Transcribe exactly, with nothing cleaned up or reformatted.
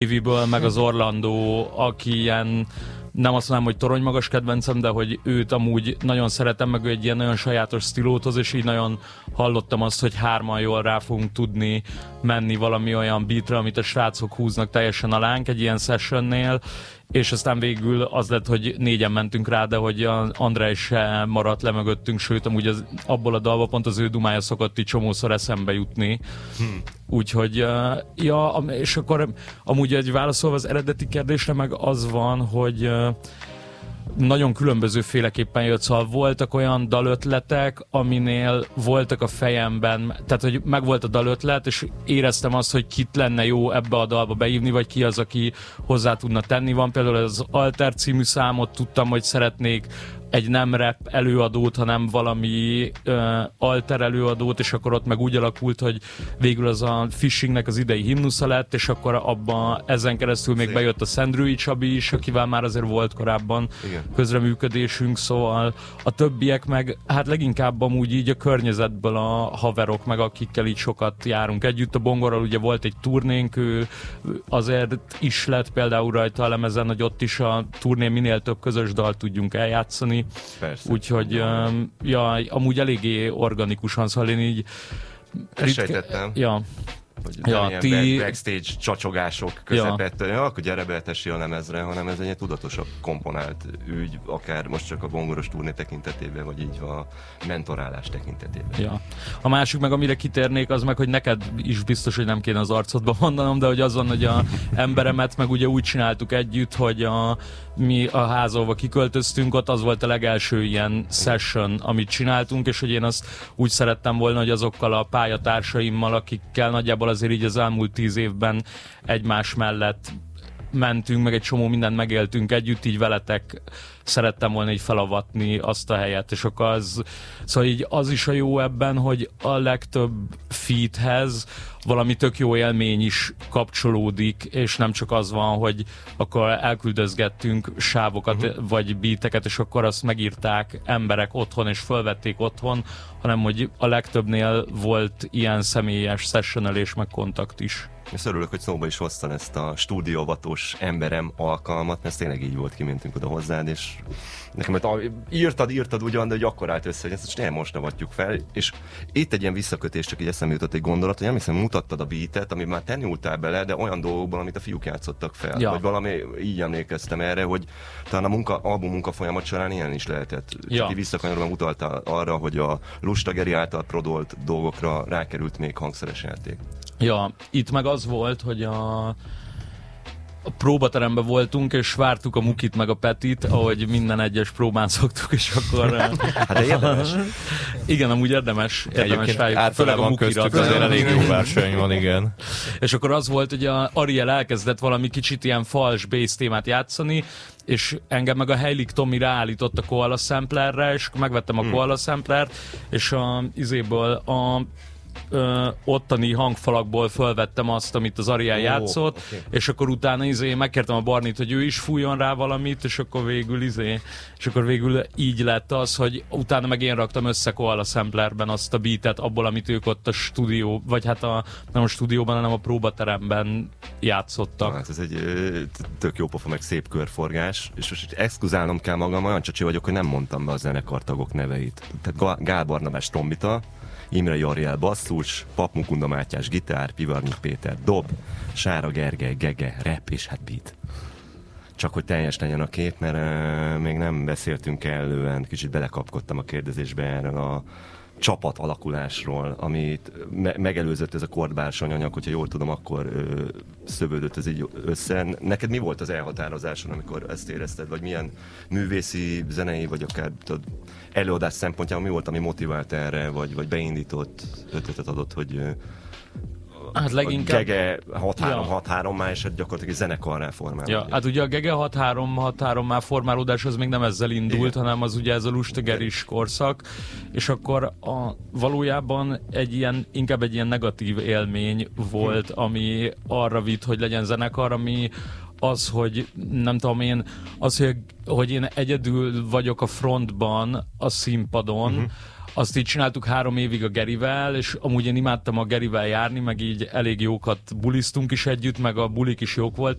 Stevie-ből, meg az Orlando, aki ilyen, nem azt mondom, hogy toronymagas kedvencem, de hogy őt amúgy nagyon szeretem, meg ő egy ilyen nagyon sajátos stílóhoz, és így nagyon hallottam azt, hogy hárman jól rá fogunk tudni menni valami olyan beatre, amit a srácok húznak teljesen alánk egy ilyen sessionnél, és aztán végül az lett, hogy négyen mentünk rá, de hogy András se maradt le mögöttünk, sőt, amúgy az, abból a dalba pont az ő dumája szokott így csomószor eszembe jutni. Hmm. Úgyhogy, ja, és akkor amúgy egy válaszolva az eredeti kérdésre meg az van, hogy nagyon különböző féleképpen jött, szóval voltak olyan dalötletek, aminél voltak a fejemben, tehát hogy megvolt a dalötlet, és éreztem azt, hogy kit lenne jó ebbe a dalba beívni, vagy ki az, aki hozzá tudna tenni. Van például az Alter című számot, tudtam, hogy szeretnék egy nem rap előadót, hanem valami uh, alter előadót, és akkor ott meg úgy alakult, hogy végül az a Fishingnek az idei himnusza lett, és akkor abban ezen keresztül még bejött a Szendrői Csabi is, akivel már azért volt korábban igen. közreműködésünk, szóval a többiek meg, hát leginkább amúgy így a környezetből a haverok, meg akikkel így sokat járunk együtt. A Bongorral ugye volt egy turnénk, ő azért is lett például rajta a lemezen, hogy ott is a turnén minél több közös dalt tudjunk eljátszani. Persze. Úgyhogy um, ja, amúgy eléggé organikusan, szóval én így ezt sejtettem. Ja. Hogy ja, nem ti... ilyen backstage csacsogások közepette, ja. ja, akkor gyere be, tessi a lemezre, hanem ez egy tudatosabb komponált ügy, akár most csak a bongoros turné tekintetében, vagy így a mentorálás tekintetében. Ja. A másik meg, amire kitérnék, az meg, hogy neked is biztos, hogy nem kéne az arcodba mondanom, de hogy azon, hogy a emberemet meg ugye úgy csináltuk együtt, hogy a, mi a házolva kiköltöztünk, ott az volt a legelső ilyen session, amit csináltunk, és hogy én azt úgy szerettem volna, hogy azokkal a pályatársaimmal, akikkel nagyjából azért így az elmúlt tíz évben egymás mellett mentünk, meg egy csomó mindent megéltünk együtt, így veletek szerettem volna így felavatni azt a helyet, és akkor az, szóval így az is a jó ebben, hogy a legtöbb feathez valami tök jó élmény is kapcsolódik, és nem csak az van, hogy akkor elküldözgettünk sávokat, uh-huh. vagy beateket, és akkor azt megírták emberek otthon, és fölvették otthon, hanem hogy a legtöbbnél volt ilyen személyes sessionelés, meg kontakt is. És örülök, hogy szóba is hoztam ezt a stúdióvatos emberem alkalmat, mert tényleg így volt, kimentünk oda hozzád, és nekem hogy írtad, írtad ugyan, de hogy akkor állt össze, hogy ezt nem most avatjuk fel, és itt egy ilyen visszakötés, csak így eszembe jutott egy gondolat, hogy emlékszem, mutattad a beatet, ami már te nyúltál bele, de olyan dolgokban, amit a fiúk játszottak fel. Ja. Vagy valami, így emlékeztem erre, hogy talán a munka, album munka folyamat során ilyen is lehetett. Csak ja. így visszakanyarodva utaltál arra, hogy a Lusta Geri által prodolt dolgokra rákerült még hangszeres játék. Ja, itt meg az volt, hogy a, a próbateremben voltunk, és vártuk a Mukit meg a Petit, ahogy minden egyes próbán szoktuk, és akkor... Hát de érdemes. Igen, amúgy érdemes. érdemes rájuk, főleg a Mukira. Azért elég jó verseny van, igen. És akkor az volt, hogy a Ariel elkezdett valami kicsit ilyen fals bass témát játszani, és engem meg a Heilig Tomi ráállított a Koala Samplerre, és megvettem a hmm. Koala Samplert, és a izéből a Ö, ottani hangfalakból fölvettem azt, amit az Ariel oh, játszott, okay. és akkor utána izé megkértem a Barnit, hogy ő is fújjon rá valamit, és akkor végül izé, és akkor végül így lett az, hogy utána meg én raktam össze Koala Samplerben azt a beatet, abból, amit ők ott a stúdió, vagy hát a, nem a stúdióban, hanem a próbateremben játszottak. Hát ez egy tök jó pofa, meg szép körforgás, és most exkluzálnom kell magam, olyan csacsi vagyok, hogy nem mondtam be a zenekartagok neveit. Tehát Gál Barnabás trombita, Imre Jariel basszus, Pap Mukunda Mátyás gitár, Pivarnyik Péter dob, Sára Gergely gege, rap és hát beat. Csak hogy teljes legyen a kép, mert uh, még nem beszéltünk elően, kicsit belekapkodtam a kérdezésbe erről a csapat alakulásról, amit me- megelőzött ez a kordbársony anyag, hogyha jól tudom, akkor ö, szövődött ez így össze. Neked mi volt az elhatározáson, amikor ezt érezted, vagy milyen művészi, zenei, vagy akár tudod, előadás szempontjából mi volt, ami motivált erre, vagy, vagy beindított, ötletet adott, hogy ö, hát leginkább... a Gege hat három hat három már, és gyakorlatilag egy zenekarrá formálódott. Ja, hát ugye a Gege hat három hat három már formálódás az még nem ezzel indult, igen. hanem az ugye ez a lustageris korszak, és akkor a, valójában egy ilyen, inkább egy ilyen negatív élmény volt, hm. ami arra vitt, hogy legyen zenekar, ami az, hogy nem tudom én, az, hogy, hogy én egyedül vagyok a frontban, a színpadon, uh-huh. azt így csináltuk három évig a Gerivel, és amúgy én imádtam a Gerivel járni, meg így elég jókat bulisztunk is együtt, meg a bulik is jók voltak.